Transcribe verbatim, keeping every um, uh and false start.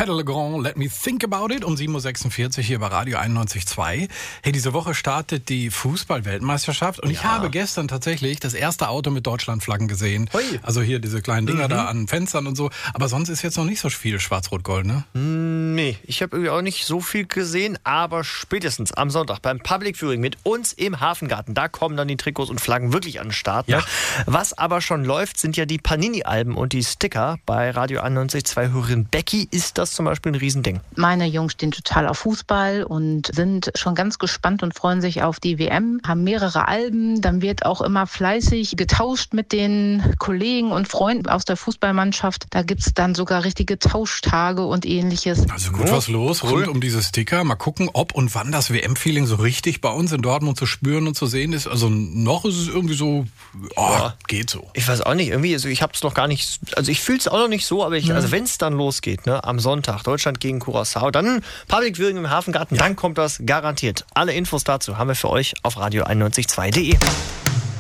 Pedal Legrand, Let Me Think About It um sieben Uhr sechsundvierzig hier bei Radio einundneunzig Komma zwei. Hey, diese Woche startet die Fußball-Weltmeisterschaft und ja. ich habe gestern tatsächlich das erste Auto mit Deutschlandflaggen gesehen. Hui. Also hier diese kleinen Dinger mhm. da an Fenstern und so. Aber sonst ist jetzt noch nicht so viel Schwarz-Rot-Gold, ne? Nee, ich habe irgendwie auch nicht so viel gesehen, aber spätestens am Sonntag beim Public Viewing mit uns im Hafengarten, da kommen dann die Trikots und Flaggen wirklich an den Start. Ja. Ne? Was aber schon läuft, sind ja die Panini-Alben und die Sticker. Bei Radio einundneunzig Komma zwei Hörerin Becky ist das zum Beispiel ein Riesending. Meine Jungs stehen total auf Fußball und sind schon ganz gespannt und freuen sich auf die W M, haben mehrere Alben, dann wird auch immer fleißig getauscht mit den Kollegen und Freunden aus der Fußballmannschaft. Da gibt es dann sogar richtige Tauschtage und ähnliches. Also gut was los rund um diese Sticker. Mal gucken, ob und wann das W M-Feeling so richtig bei uns in Dortmund zu spüren und zu sehen ist. Also noch ist es irgendwie so, oh, ja. geht so. Ich weiß auch nicht, irgendwie, also ich habe es noch gar nicht, also ich fühle es auch noch nicht so, aber ich, mhm. also wenn es dann losgeht, ne, am Sonntag, Deutschland gegen Curaçao, dann Public Viewing im Hafengarten, ja. dann kommt das garantiert. Alle Infos dazu haben wir für euch auf radio einundneunzig Komma zwei punkt de.